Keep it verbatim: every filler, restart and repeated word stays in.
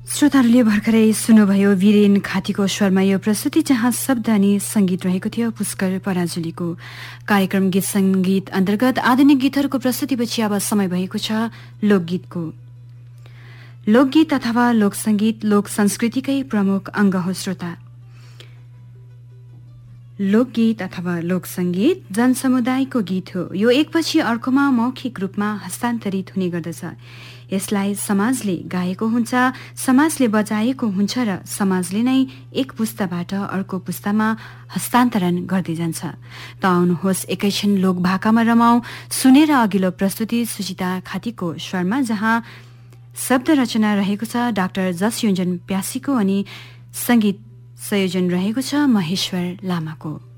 श्रोताहरूले भर्खरै सुन्नुभयो वीरेन खातीको स्वरमा यो प्रस्तुति जहाँ शब्द अनि संगीत रहेको थियो पुष्कर पराजुलीको। कार्यक्रम गीत संगीत अन्तर्गत आधुनिक गीतहरूको प्रस्तुतिपछि अब समय भएको छ लोकगीतको। लोकगीत अथवा लोकसंगीत लोक संस्कृतिकै प्रमुख अंग हो। श्रोता, लोकगीत अथवा लोकसंगीत जनसमुदायको गीत हो। यो एकपछि अर्कोमा मौखिक रूपमा हस्तान्तरित हुने गर्दछ। यसलाई समाजले गाएको हुन्छ, समाजले बजाएको हुन्छ र समाजले नै एक पुस्ताबाट अर्को पुस्तामा हस्तान्तरण गर्दै जान्छ। त आउनुहोस् एकैछिन लोक भाकामा रमाऊ। सुनेर अघिल्लो प्रस्तुति सुचिता खातीको स्वरमा जहाँ शब्द रचना रहेको छ डाक्टर जस योन्जन प्यासीको अनि संगीत संयोजन रहेको छ महेश्वर लामाको।